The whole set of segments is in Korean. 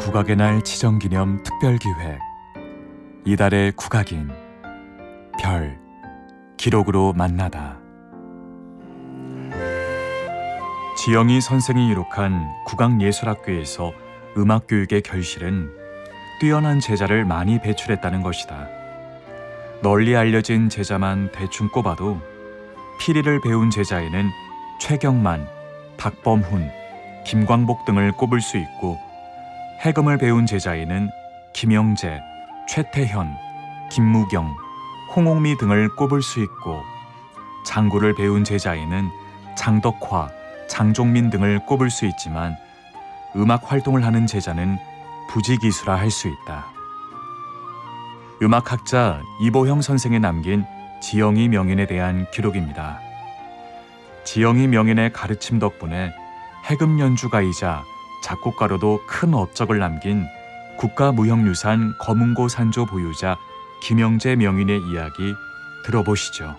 국악의 날 지정기념 특별기획 이달의 국악인 별 기록으로 만나다. 지영희 선생이 이룩한 국악예술학교에서 음악교육의 결실은 뛰어난 제자를 많이 배출했다는 것이다. 널리 알려진 제자만 대충 꼽아도 피리를 배운 제자에는 최경만, 박범훈, 김광복 등을 꼽을 수 있고, 해금을 배운 제자에는 김영재, 최태현, 김무경, 홍옥미 등을 꼽을 수 있고, 장구를 배운 제자에는 장덕화, 장종민 등을 꼽을 수 있지만, 음악 활동을 하는 제자는 부지기수라 할 수 있다. 음악학자 이보형 선생이 남긴 지영희 명인에 대한 기록입니다. 지영희 명인의 가르침 덕분에 해금 연주가이자 작곡가로도 큰 업적을 남긴 국가무형유산 검은고 산조 보유자 김영재 명인의 이야기 들어보시죠.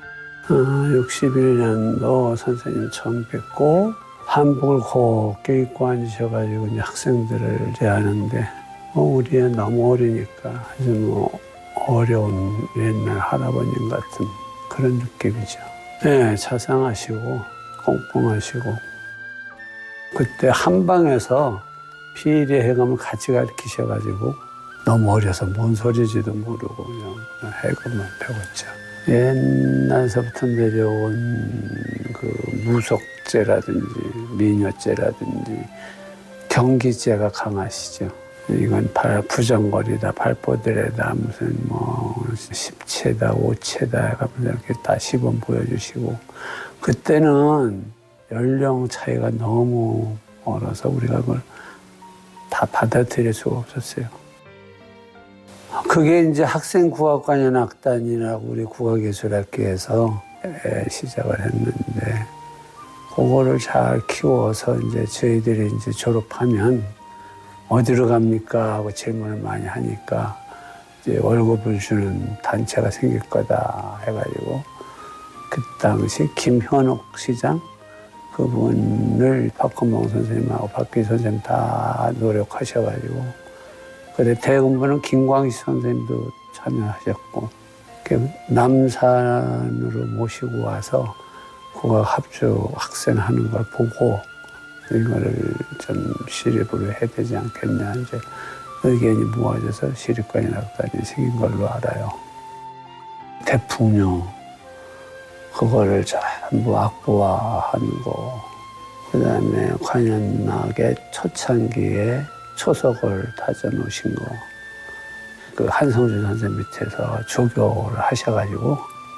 61년도 선생님 처음 뵙고 한복을 곱게 입고 앉으셔가지고 이제 학생들을 대하는데 우리 애 너무 어리니까 아주 어려운 옛날 할아버님 같은 그런 느낌이죠. 네, 자상하시고 꼼꼼하시고, 그때 한방에서 피리 해금을 같이 가르치셔가지고 너무 어려서 뭔 소리지도 모르고 그냥 해금만 배웠죠. 옛날서부터 내려온 그 무속죄라든지 미녀죄라든지 경기죄가 강하시죠. 이건 부정거리다, 발포들에다 무슨 십체다, 오체다 해가면서 이렇게 다 시범 보여주시고, 그때는 연령 차이가 너무 어려서 우리가 그걸 다 받아들일 수가 없었어요. 그게 이제 학생국악관현악단이라고 우리 국악예술학교에서 시작을 했는데, 그거를 잘 키워서 이제 저희들이 이제 졸업하면 어디로 갑니까? 하고 질문을 많이 하니까 이제 월급을 주는 단체가 생길 거다 해가지고, 그 당시 김현옥 시장 그분을 박헌봉 선생님하고 박규 선생님 다 노력하셔가지고, 그때 대금부는 김광식 선생님도 참여하셨고, 남산으로 모시고 와서 국악 합주 학생 하는 걸 보고 이거를 좀 시립으로 해야 되지 않겠냐, 이제 의견이 모아져서 시립관현악단이 생긴 걸로 알아요. 대풍요, 그거를 전부 악보화하는 거, 그 다음에 관현악의 초창기에 초석을 다져 놓으신 거, 그 한성준 선생님 밑에서 조교를 하셔가지고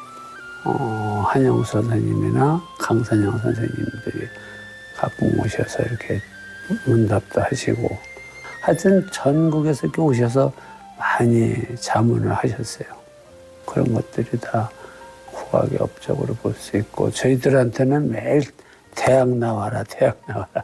한영수 선생님이나 강선영 선생님들이 가끔 오셔서 이렇게 문답도 하시고, 하여튼 전국에서 이렇게 오셔서 많이 자문을 하셨어요. 그런 것들이 다 국악의 업적으로 볼 수 있고, 저희들한테는 매일 대학 나와라, 대학 나와라.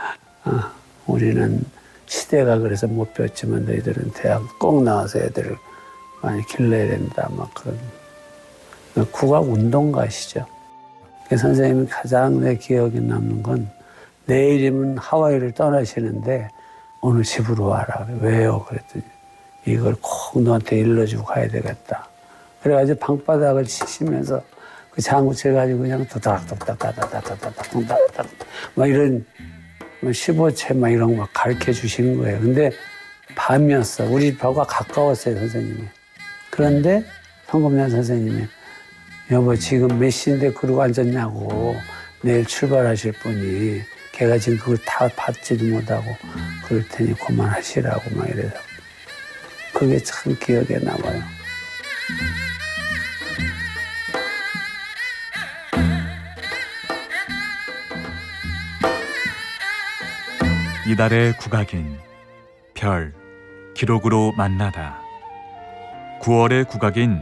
우리는 시대가 그래서 못 배웠지만 너희들은 대학 꼭 나와서 애들을 많이 길러야 된다, 막 그런. 국악 운동가시죠. 선생님이 가장 내 기억에 남는 건, 내일이면 하와이를 떠나시는데 오늘 집으로 와라. 왜요? 그랬더니 이걸 꼭 너한테 일러주고 가야 되겠다. 그래가지고 방바닥을 치시면서 그 장구채 가지고 그냥 도닥도닥다닥다닥다닥다닥 막 이런 15채 막 이런 거 가르쳐 주시는 거예요. 근데 밤이었어. 우리 집하고 가까웠어요, 선생님이. 그런데 성금년 선생님이, 여보 지금 몇 시인데 그러고 앉았냐고, 내일 출발하실 분이 걔가 지금 그걸 다 받지도 못하고 그럴 테니 그만하시라고 막 이래서, 그게 참 기억에 남아요. 이달의 국악인 별 기록으로 만나다. 9월의 국악인